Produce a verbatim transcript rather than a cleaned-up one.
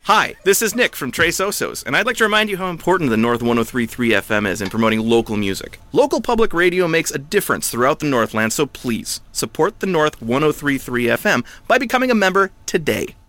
Hi, this is Nick from Tres Osos, and I'd like to remind you how important the North one oh three point three F M is in promoting local music. Local public radio makes a difference throughout the Northland, so please support the North one oh three point three F M by becoming a member today.